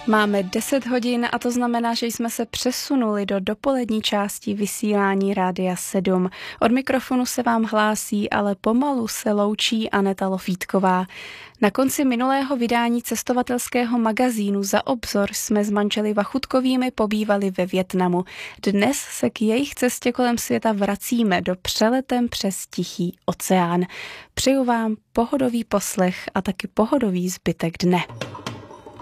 Máme 10 hodin a to znamená, že jsme se přesunuli do dopolední části vysílání Rádia 7. Od mikrofonu se vám hlásí, ale pomalu se loučí Aneta Lofítková. Na konci minulého vydání cestovatelského magazínu Za obzor jsme s manželi Vachutkovými pobývali ve Vietnamu. Dnes se k jejich cestě kolem světa vracíme do přeletem přes Tichý oceán. Přeju vám pohodový poslech a taky pohodový zbytek dne.